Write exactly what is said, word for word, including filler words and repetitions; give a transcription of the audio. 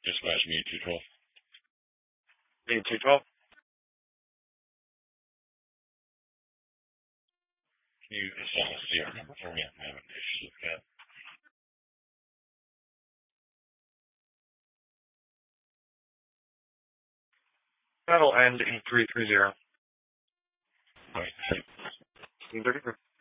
Dispatch me two twelve. Me two twelve. Can you assign a C R number for me? I'm having issues with that. That'll end in three three zero. All right, thanks. thirty-three.